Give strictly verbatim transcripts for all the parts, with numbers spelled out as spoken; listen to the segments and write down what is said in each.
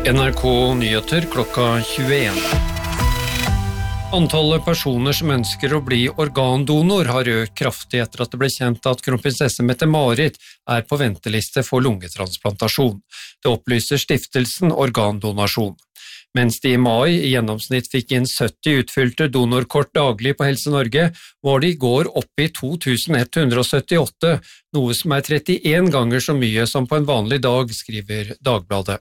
N R K Nyheter klokka tjueen. Antallet personer som ønsker å bli organdonor har økt kraftig etter at det ble kjent at kronprinsesse Mette-Marit er på venteliste for lungetransplantasjon. Det opplyser stiftelsen Organdonasjon. Mens de i mai i gjennomsnitt fikk inn sytti utfylte donorkort daglig på Helse Norge, var de i går oppe i to tusen ett hundre syttiåtte, noe som er trettien ganger så mye som på en vanlig dag, skriver Dagbladet.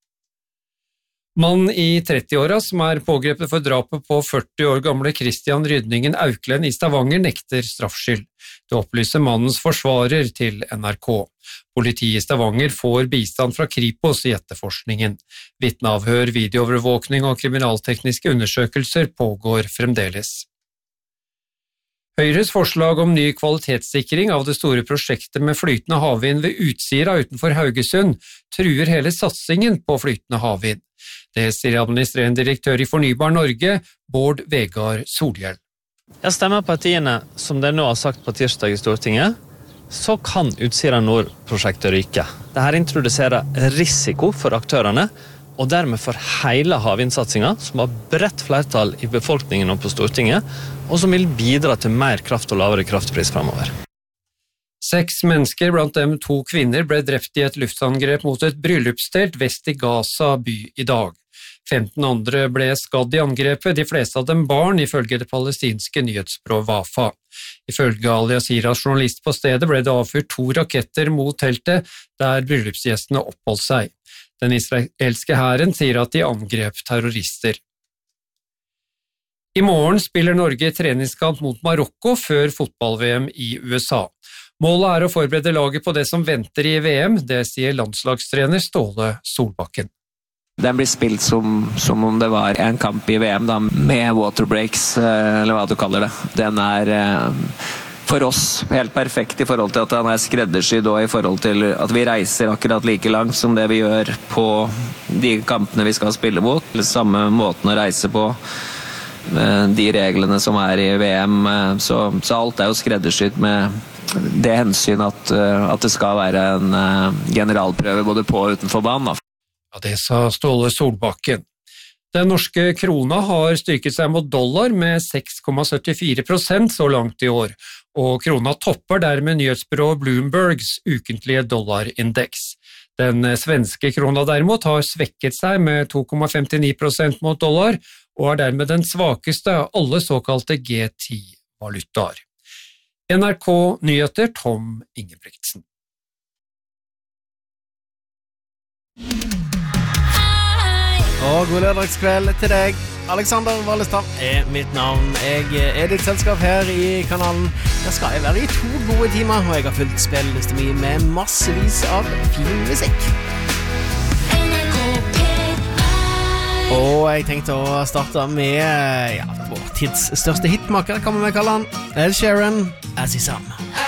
Mann i trettiåra som er pågrepet for drapet på førti år gamle Christian Rydningen Auklend i Stavanger nekter straffskyld. Det opplyser mannens forsvarer til N R K. Politiet i Stavanger får bistand fra Kripos i etterforskningen. Vitneavhør, videoovervåkning og kriminaltekniske undersøkelser pågår fremdeles. Høyres forslag om ny kvalitetssikring av det store prosjektet med flytende havvind ved Utsira utenfor Haugesund truer hele satsingen på flytende havvind. Det sier administrerende direktør i Fornybar Norge, Bård Vegar Solhjell. Jeg stemmer partiene som det nå har sagt på tirsdag i Stortinget, så kan Utsira Nord-prosjektet ryke. Dette introduserer risiko for aktørene, og dermed for hele havvindsatsingen, som har bredt flertall i befolkningen og på Stortinget, og som vil bidra til mer kraft og lavere kraftpris fremover. Seks mennesker, blant dem to kvinner, ble drept i et luftangrep mot et bryllupstelt vest i Gaza by i dag. femten andre ble skadd i angrepet, de fleste av dem barn, ifølge det palestinske nyhetsbyrået Wafa. Ifølge Al Jazeeras journalist på stedet ble det avfyrt to raketter mot teltet, der bryllupsgjestene oppholdt seg. Den israelske hæren sier at de angrep terrorister. I morgen spiller Norge treningskamp mot Marokko før fotball-V M i U S A. Målet er å forberede laget på det som venter i V M, det sier landslagstrener Ståle Solbakken. Den blir spilt som, som om det var en kamp i V M da, med waterbreaks, eller hva du kaller det. Den er for oss helt perfekt i forhold til at den er skreddersydd og i forhold til at vi reiser akkurat like langt som det vi gjør på de kampene vi skal spille mot. Samme måten å reise på, de reglene som er i V M, så, så alt er jo skreddersydd med det hensyn at, at det skal være en generalprøve både på og utenfor banen. Ja, det sa Ståle Solbakken. Den norske krona har styrket seg mot dollar med seks komma syttifire prosent så langt i år, og krona topper dermed nyhetsbyrået Bloombergs ukentlige dollarindeks. Den svenske krona derimot har svekket seg med to komma femtini prosent mot dollar, og er dermed den svakeste av alle såkalte G ti-valutaer. N R K Nyheter, Tom Ingebrigtsen. Og god lørdagskveld til deg. Alexander Wallestad er mitt navn. Jeg er ditt selskap her i kanalen. Der skal jeg være i to gode timer, og jeg har fulgt spilleliste mi med massevis av fin musikk. Og jeg tenkte å starte med ja, vår tids største hitmaker, kan man kalle han. Ed Sheeran, As Is Am.